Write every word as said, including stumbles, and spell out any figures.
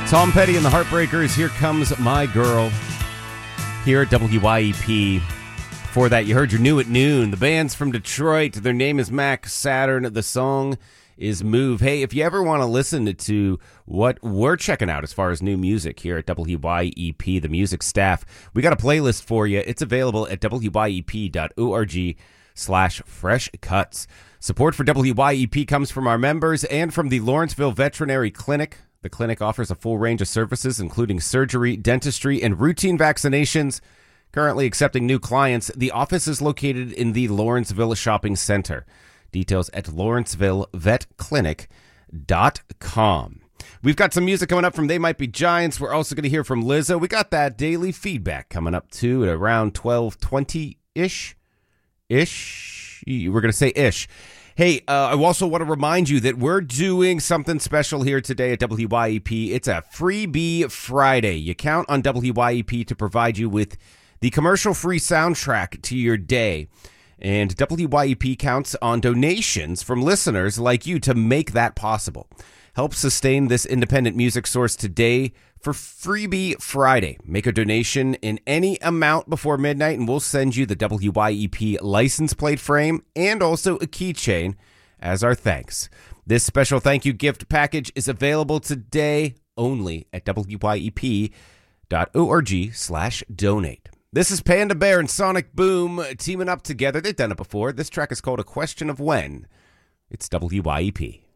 Tom Petty and the Heartbreakers, Here Comes My Girl, here at W Y E P. For that, you heard your New at Noon. The band's from Detroit. Their name is Mac Saturn. The song is Move. Hey, if you ever want to listen to what we're checking out as far as new music here at W Y E P, the music staff, we got a playlist for you. It's available at W Y E P dot org slash fresh cuts. Support for W Y E P comes from our members and from the Lawrenceville Veterinary Clinic. The clinic offers a full range of services, including surgery, dentistry, and routine vaccinations. Currently accepting new clients, the office is located in the Lawrenceville Shopping Center. Details at lawrenceville vet clinic dot com. We've got some music coming up from They Might Be Giants. We're also going to hear from Lizzo. We got that daily feedback coming up, too, at around twelve twenty-ish. Ish? We're going to say ish. Hey, uh, I also want to remind you that we're doing something special here today at W Y E P. It's a Freebie Friday. You count on W Y E P to provide you with the commercial-free soundtrack to your day. And W Y E P counts on donations from listeners like you to make that possible. Help sustain this independent music source today for Freebie Friday. Make a donation in any amount before midnight, and we'll send you the W Y E P license plate frame and also a keychain as our thanks. This special thank you gift package is available today only at W Y E P dot org slash donate. This is Panda Bear and Sonic Boom teaming up together. They've done it before. This track is called A Question of When. It's W Y E P.